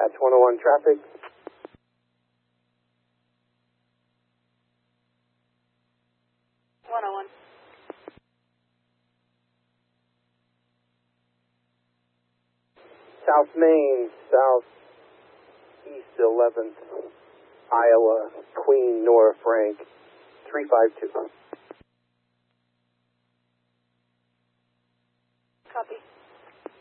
Dispatch 101 traffic. 101. South Main, Southeast 11th, Iowa, Queen Nora Frank, 352.